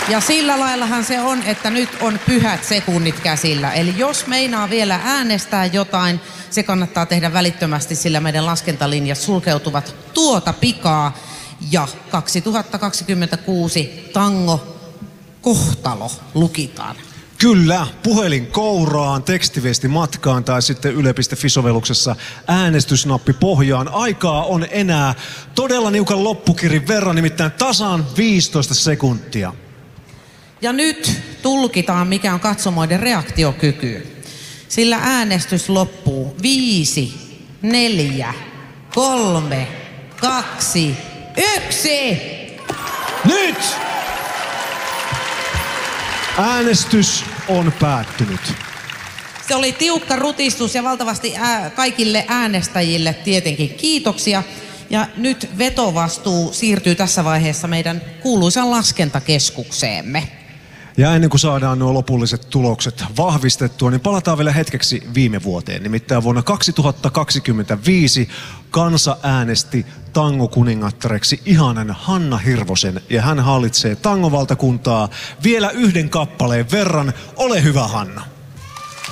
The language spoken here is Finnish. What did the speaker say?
Ja sillä laillahan se on, että nyt on pyhät sekunnit käsillä. Eli jos meinaa vielä äänestää jotain, se kannattaa tehdä välittömästi, sillä meidän laskentalinjat sulkeutuvat tuota pikaa. Ja 2026 tango kohtalo lukitaan. Kyllä, puhelin kouraan, tekstiviesti matkaan tai sitten yle.fi-sovelluksessa äänestysnappi pohjaan. Aikaa on enää todella niukan loppukirin verran, nimittäin tasan 15 sekuntia. Ja nyt tulkitaan, mikä on katsomoiden reaktiokyky. Sillä äänestys loppuu 5, 4, 3, 2, 1. Nyt! Äänestys on päättynyt. Se oli tiukka rutistus ja valtavasti kaikille äänestäjille tietenkin kiitoksia. Ja nyt vetovastuu siirtyy tässä vaiheessa meidän kuuluisan laskentakeskukseemme. Ja ennen kuin saadaan nuo lopulliset tulokset vahvistettua, niin palataan vielä hetkeksi viime vuoteen. Nimittäin vuonna 2025 kansa äänesti tangokuningattareksi ihanan Hanna Hirvosen. Ja hän hallitsee tangovaltakuntaa vielä yhden kappaleen verran. Ole hyvä, Hanna.